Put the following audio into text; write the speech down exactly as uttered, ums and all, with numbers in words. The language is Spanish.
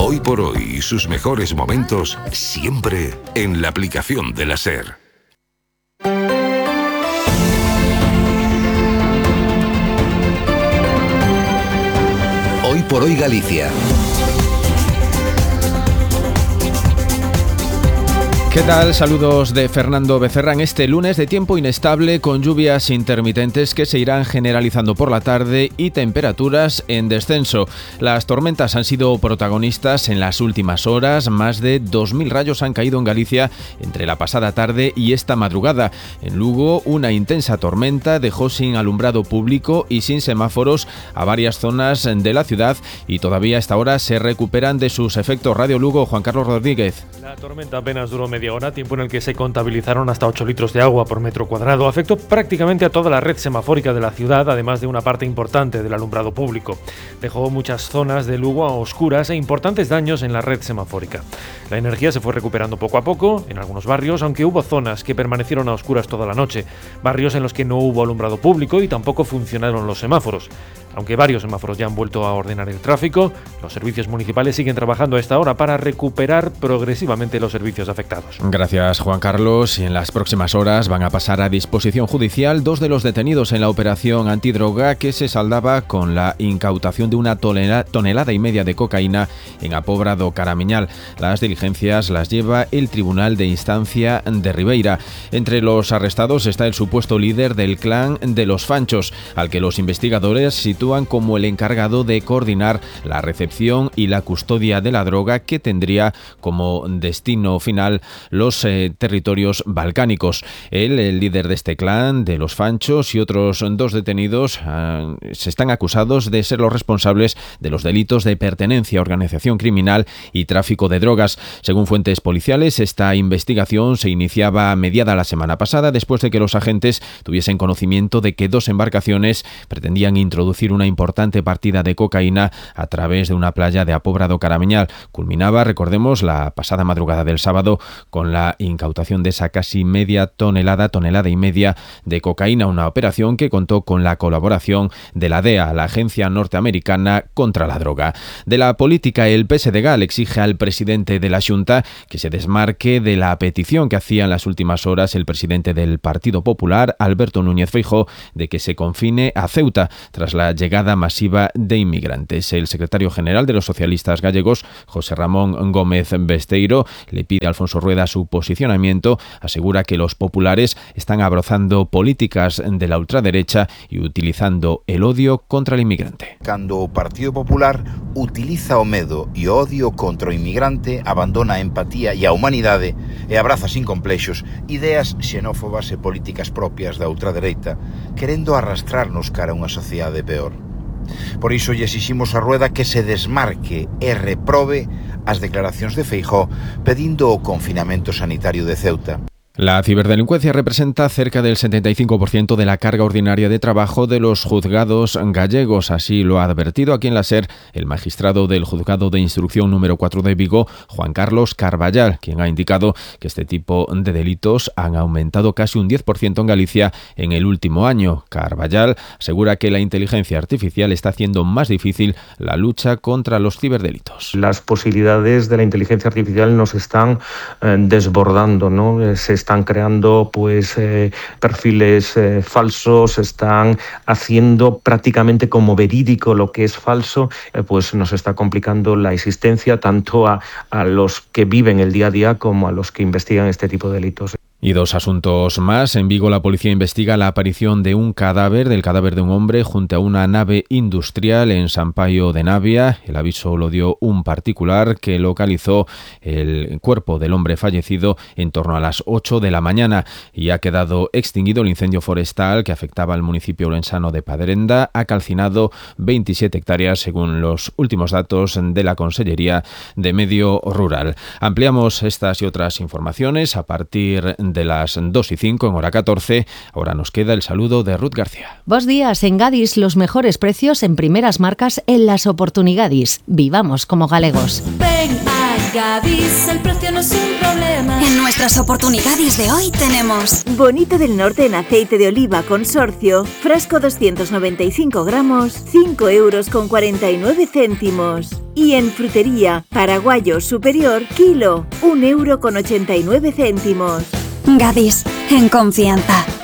Hoy por hoy y sus mejores momentos siempre en la aplicación de la SER. Hoy por hoy Galicia. ¿Qué tal? Saludos de Fernando Becerra en este lunes de tiempo inestable con lluvias intermitentes que se irán generalizando por la tarde y temperaturas en descenso. Las tormentas han sido protagonistas en las últimas horas. Más de dos mil rayos han caído en Galicia entre la pasada tarde y esta madrugada. En Lugo, una intensa tormenta dejó sin alumbrado público y sin semáforos a varias zonas de la ciudad y todavía a esta hora se recuperan de sus efectos. Radio Lugo, Juan Carlos Rodríguez. La tormenta apenas duró media hora, tiempo en el que se contabilizaron hasta ocho litros de agua por metro cuadrado. Afectó prácticamente a toda la red semafórica de la ciudad, además de una parte importante del alumbrado público. Dejó muchas zonas de Lugo a oscuras e importantes daños en la red semafórica. La energía se fue recuperando poco a poco en algunos barrios, aunque hubo zonas que permanecieron a oscuras toda la noche. Barrios en los que no hubo alumbrado público y tampoco funcionaron los semáforos. Aunque varios semáforos ya han vuelto a ordenar el tráfico, los servicios municipales siguen trabajando a esta hora para recuperar progresivamente los servicios afectados. Gracias, Juan Carlos. Y en las próximas horas van a pasar a disposición judicial dos de los detenidos en la operación antidroga que se saldaba con la incautación de una tonelada, tonelada y media de cocaína en Apobra do Caramiñal. Las diligencias las lleva el Tribunal de Instancia de Ribeira. Entre los arrestados está el supuesto líder del clan de los Fanchos, al que los investigadores sitúan como el encargado de coordinar la recepción y la custodia de la droga que tendría como destino final los eh, territorios balcánicos. Él, el líder de este clan, de los Fanchos, y otros dos detenidos eh, se están acusados de ser los responsables de los delitos de pertenencia a organización criminal y tráfico de drogas. Según fuentes policiales, esta investigación se iniciaba mediada la semana pasada después de que los agentes tuviesen conocimiento de que dos embarcaciones pretendían introducir una importante partida de cocaína a través de una playa de Apobra do Caramiñal. Culminaba, recordemos, la pasada madrugada del sábado con la incautación de esa casi media tonelada, tonelada y media de cocaína, una operación que contó con la colaboración de la D E A, la Agencia Norteamericana contra la Droga. De la política, el P S D G exige al presidente de la Xunta que se desmarque de la petición que hacía en las últimas horas el presidente del Partido Popular, Alberto Núñez Feijóo, de que se confine a Ceuta tras la llegada masiva de inmigrantes. El secretario general de los socialistas gallegos, José Ramón Gómez Besteiro, le pide a Alfonso Rueda su posicionamiento. Asegura que los populares están abrazando políticas de la ultraderecha y utilizando el odio contra el inmigrante. Cando o Partido Popular utiliza o medo e o odio contra o inmigrante, abandona a empatía e a humanidade e abraza sin complexos ideas xenófobas e políticas propias da ultradereita, querendo arrastrarnos cara a unha sociedade peor. Por iso lle exiximos a Rueda que se desmarque e reprobe as declaracións de Feijóo pedindo o confinamento sanitario de Ceuta. La ciberdelincuencia representa cerca del setenta y cinco por ciento de la carga ordinaria de trabajo de los juzgados gallegos. Así lo ha advertido aquí en la SER el magistrado del Juzgado de Instrucción número cuatro de Vigo, Juan Carlos Carballal, quien ha indicado que este tipo de delitos han aumentado casi un diez por ciento en Galicia en el último año. Carballal asegura que la inteligencia artificial está haciendo más difícil la lucha contra los ciberdelitos. Las posibilidades de la inteligencia artificial nos están eh, desbordando, ¿no? Se está están creando pues eh, perfiles eh, falsos, están haciendo prácticamente como verídico lo que es falso, eh, pues nos está complicando la existencia tanto a, a los que viven el día a día como a los que investigan este tipo de delitos. Y dos asuntos más. En Vigo la policía investiga la aparición de un cadáver, del cadáver de un hombre, junto a una nave industrial en San Paio de Navia. El aviso lo dio un particular que localizó el cuerpo del hombre fallecido en torno a las ocho de la mañana y ha quedado extinguido el incendio forestal que afectaba al municipio orensano de Padrenda. Ha calcinado veintisiete hectáreas según los últimos datos de la Consellería de Medio Rural. Ampliamos estas y otras informaciones a partir de de las dos y cinco en hora catorce. Ahora nos queda el saludo de Ruth García. Bos días. En Gadis, los mejores precios en primeras marcas en las oportunidades. Vivamos como galegos. Ven a Gadis, el precio no es un problema. En nuestras oportunidades de hoy tenemos Bonito del Norte en aceite de oliva consorcio, frasco doscientos noventa y cinco gramos, cinco euros con cuarenta y nueve céntimos. Y en frutería, paraguayo superior, kilo, un euro con ochenta y nueve céntimos. Gadis, en confianza.